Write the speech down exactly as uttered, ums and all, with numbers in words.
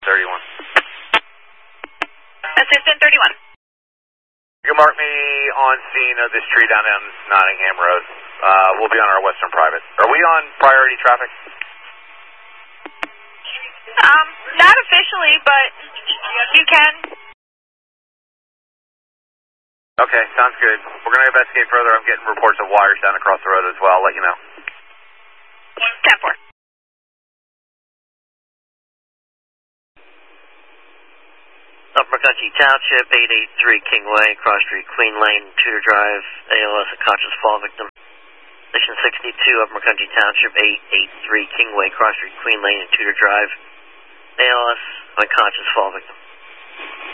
thirty-one. Assistant thirty-one. You can mark me on scene of this tree down on Nottingham Road. Uh, we'll be on our western private. Are we on priority traffic? Um, not officially, but you can. Okay, sounds good. We're going to investigate further. I'm getting reports of wires down across the road as well. I'll let you know. ten four. Upper Country Township, eight eighty-three Kingway, Cross Street, Queen Lane, Tudor Drive, A L S, a conscious fall victim. Station sixty-two, Upper Country Township, eight eighty-three Kingway, Cross Street, Queen Lane, and Tudor Drive, A L S, unconscious fall victim.